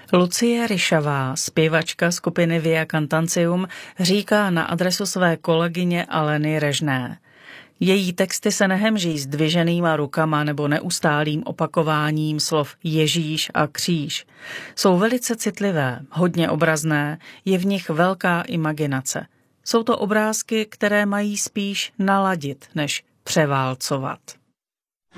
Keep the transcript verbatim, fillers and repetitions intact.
Lucie Ryšavá, zpěvačka skupiny Via Cantantium, říká na adresu své kolegyně Aleny Režné: její texty se nehemží zdviženýma rukama nebo neustálým opakováním slov Ježíš a kříž. Jsou velice citlivé, hodně obrazné, je v nich velká imaginace. Jsou to obrázky, které mají spíš naladit, než převálcovat.